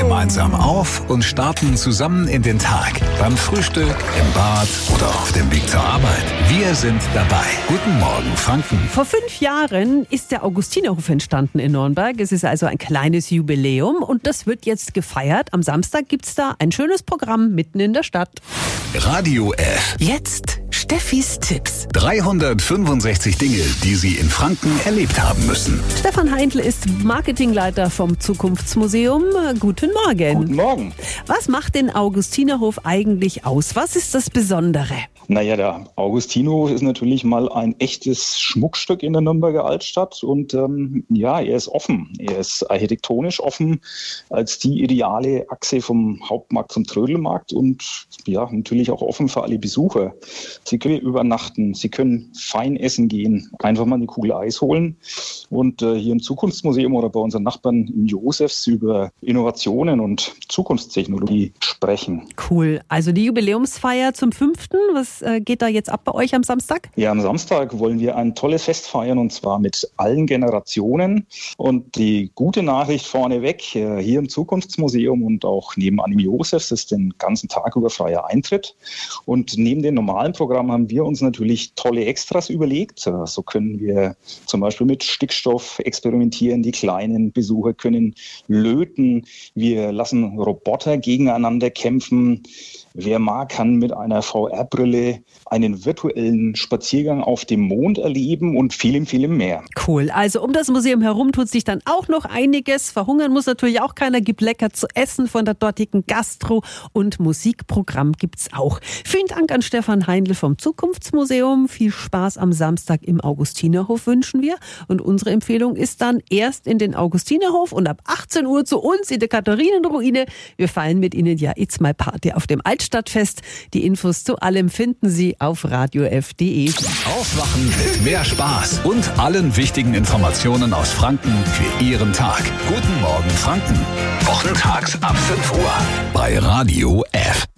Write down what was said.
gemeinsam auf und starten zusammen in den Tag. Beim Frühstück, im Bad oder auf dem Weg zur Arbeit. Wir sind dabei. Guten Morgen, Franken. Vor 5 Jahren ist der Augustinerhof entstanden in Nürnberg. Es ist also ein kleines Jubiläum und das wird jetzt gefeiert. Am Samstag gibt es da ein schönes Programm mitten in der Stadt. Radio F. Jetzt Steffis Tipps. 365 Dinge, die Sie in Franken erlebt haben müssen. Stefan Heindl ist Marketingleiter vom Zukunftsmuseum. Guten Morgen. Guten Morgen. Was macht den Augustinerhof eigentlich aus? Was ist das Besondere? Naja, der Augustinerhof ist natürlich mal ein echtes Schmuckstück in der Nürnberger Altstadt und er ist offen. Er ist architektonisch offen als die ideale Achse vom Hauptmarkt zum Trödelmarkt und ja, natürlich auch offen für alle Besucher. Sie können übernachten, Sie können fein essen gehen, einfach mal eine Kugel Eis holen und hier im Zukunftsmuseum oder bei unseren Nachbarn im Josefs über Innovationen und Zukunftstechnologie sprechen. Cool. Also die Jubiläumsfeier zum 5. Was geht da jetzt ab bei euch am Samstag? Ja, am Samstag wollen wir ein tolles Fest feiern und zwar mit allen Generationen. Und die gute Nachricht vorneweg, hier im Zukunftsmuseum und auch nebenan im Josefs ist den ganzen Tag über freier Eintritt. Und neben dem normalen Programm haben wir uns natürlich tolle Extras überlegt. So können wir zum Beispiel mit Stickstoff experimentieren. Die kleinen Besucher können löten. Wir lassen Roboter gegeneinander kämpfen. Wer mag, kann mit einer VR-Brille einen virtuellen Spaziergang auf dem Mond erleben und vielem, vielem mehr. Cool. Also um das Museum herum tut sich dann auch noch einiges. Verhungern muss natürlich auch keiner. Gibt lecker zu essen von der dortigen Gastro und Musikprogramm gibt's auch. Vielen Dank an Stefan Heindl vom Zukunftsmuseum. Viel Spaß am Samstag im Augustinerhof wünschen wir. Und unsere Empfehlung ist dann erst in den Augustinerhof und ab 18 Uhr zu uns in der Katharinenruine. Wir feiern mit Ihnen ja It's My Party auf dem Altstadtfest. Die Infos zu allem finden Sie auf radiof.de. Aufwachen mit mehr Spaß und allen wichtigen Informationen aus Franken für Ihren Tag. Guten Morgen, Franken. Wochentags ab 5 Uhr bei Radio F.